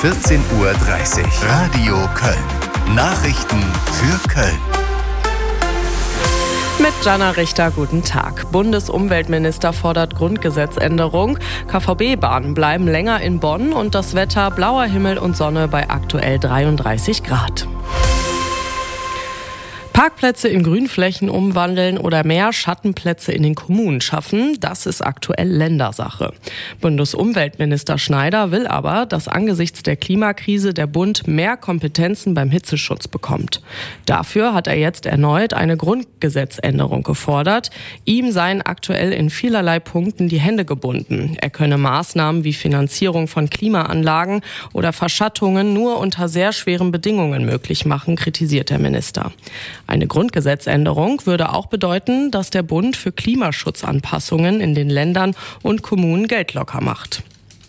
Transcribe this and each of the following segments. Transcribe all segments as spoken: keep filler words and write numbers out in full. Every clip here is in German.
vierzehn Uhr dreißig. Radio Köln. Nachrichten für Köln. Mit Jana Richter, guten Tag. Bundesumweltminister fordert Grundgesetzänderung. K V B-Bahnen bleiben länger in Bonn und das Wetter blauer Himmel und Sonne bei aktuell dreiunddreißig Grad. Parkplätze in Grünflächen umwandeln oder mehr Schattenplätze in den Kommunen schaffen, das ist aktuell Ländersache. Bundesumweltminister Schneider will aber, dass angesichts der Klimakrise der Bund mehr Kompetenzen beim Hitzeschutz bekommt. Dafür hat er jetzt erneut eine Grundgesetzänderung gefordert. Ihm seien aktuell in vielerlei Punkten die Hände gebunden. Er könne Maßnahmen wie Finanzierung von Klimaanlagen oder Verschattungen nur unter sehr schweren Bedingungen möglich machen, kritisiert der Minister. Eine Grundgesetzänderung würde auch bedeuten, dass der Bund für Klimaschutzanpassungen in den Ländern und Kommunen Geld locker macht.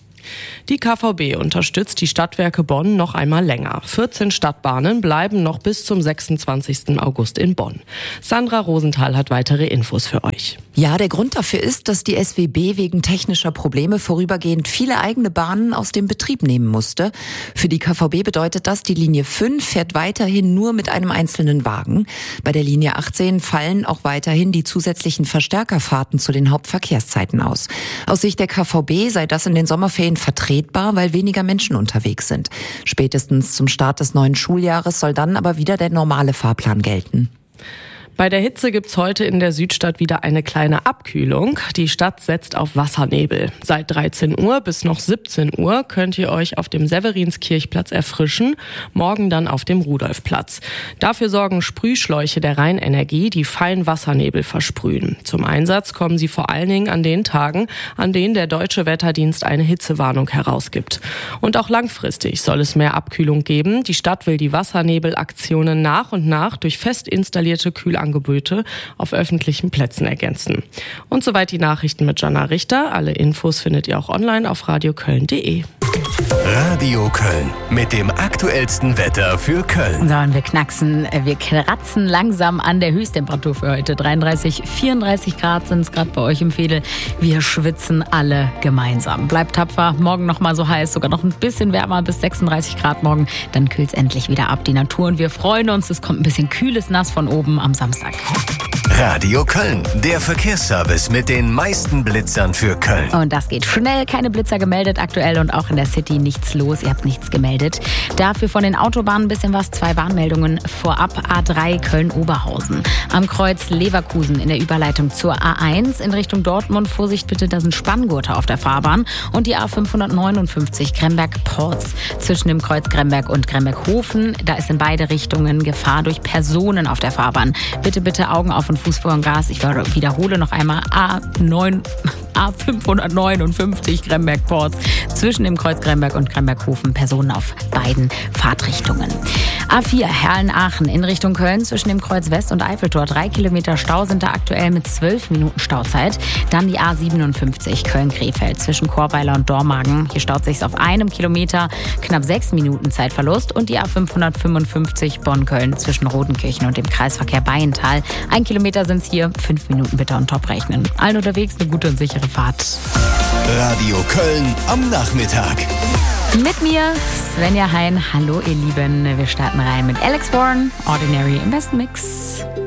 Die K V B unterstützt die Stadtwerke Bonn noch einmal länger. vierzehn Stadtbahnen bleiben noch bis zum sechsundzwanzigsten August in Bonn. Sandra Rosenthal hat weitere Infos für euch. Ja, der Grund dafür ist, dass die S W B wegen technischer Probleme vorübergehend viele eigene Bahnen aus dem Betrieb nehmen musste. Für die K V B bedeutet das, die Linie fünf fährt weiterhin nur mit einem einzelnen Wagen. Bei der Linie achtzehn fallen auch weiterhin die zusätzlichen Verstärkerfahrten zu den Hauptverkehrszeiten aus. Aus Sicht der K V B sei das in den Sommerferien vertretbar, weil weniger Menschen unterwegs sind. Spätestens zum Start des neuen Schuljahres soll dann aber wieder der normale Fahrplan gelten. Bei der Hitze gibt's heute in der Südstadt wieder eine kleine Abkühlung. Die Stadt setzt auf Wassernebel. Seit dreizehn Uhr bis noch siebzehn Uhr könnt ihr euch auf dem Severinskirchplatz erfrischen, morgen dann auf dem Rudolfplatz. Dafür sorgen Sprühschläuche der Rheinenergie, die feinen Wassernebel versprühen. Zum Einsatz kommen sie vor allen Dingen an den Tagen, an denen der Deutsche Wetterdienst eine Hitzewarnung herausgibt. Und auch langfristig soll es mehr Abkühlung geben. Die Stadt will die Wassernebelaktionen nach und nach durch fest installierte Kühlangebote auf öffentlichen Plätzen ergänzen. Und soweit die Nachrichten mit Jana Richter. Alle Infos findet ihr auch online auf radioköln punkt de. Radio Köln mit dem aktuellsten Wetter für Köln. So, und wir knacksen, wir kratzen langsam an der Höchsttemperatur für heute. dreiunddreißig, vierunddreißig Grad sind es gerade bei euch im Veedel. Wir schwitzen alle gemeinsam. Bleibt tapfer, morgen noch mal so heiß, sogar noch ein bisschen wärmer, bis sechsunddreißig Grad morgen. Dann kühlt es endlich wieder ab, die Natur. Und wir freuen uns, es kommt ein bisschen kühles Nass von oben am Samstag. Radio Köln, der Verkehrsservice mit den meisten Blitzern für Köln. Und das geht schnell, keine Blitzer gemeldet aktuell und auch in der City nichts los, ihr habt nichts gemeldet. Dafür von den Autobahnen ein bisschen was, zwei Warnmeldungen vorab. A drei Köln-Oberhausen. Am Kreuz Leverkusen in der Überleitung zur A eins in Richtung Dortmund. Vorsicht bitte, da sind Spanngurte auf der Fahrbahn. Und die A fünfhundertneunundfünfzig Gremberg-Porz zwischen dem Kreuz Gremberg und Gremberg-Hofen. Da ist in beide Richtungen Gefahr durch Personen auf der Fahrbahn. Bitte, bitte Augen auf und Fuß vor dem Gas. Ich wiederhole noch einmal A neun, A fünfhundertneunundfünfzig Gremberg-Porz zwischen dem Kreuz Gremberg und Gremberg-Hofen. Personen auf beiden Fahrtrichtungen. A vier Herlen-Aachen in Richtung Köln zwischen dem Kreuz West und Eiffeltor. Drei Kilometer Stau sind da aktuell mit zwölf Minuten Stauzeit. Dann die A siebenundfünfzig Köln-Krefeld zwischen Chorweiler und Dormagen. Hier staut sich's auf einem Kilometer, knapp sechs Minuten Zeitverlust. Und die A fünfhundertfünfundfünfzig Bonn-Köln zwischen Rodenkirchen und dem Kreisverkehr Bayental. Ein Kilometer sind's hier, fünf Minuten bitte on top rechnen. Allen unterwegs eine gute und sichere Fahrt. Radio Köln am Nachmittag. Mit mir Svenja Hein. Hallo ihr Lieben. Wir starten rein mit Alex Warren, Ordinary im besten Mix.